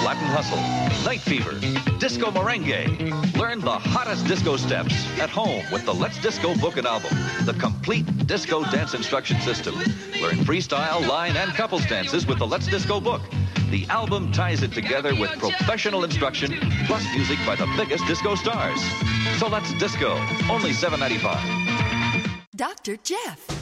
Latin Hustle, Night Fever, Disco Merengue. Learn the hottest disco steps at home with the Let's Disco book and album, the complete disco dance instruction system. Learn freestyle, line, and couples dances with the Let's Disco book. The album ties it together with professional instruction, plus music by the biggest disco stars. So let's disco. Only $7.95. Dr. Jeff.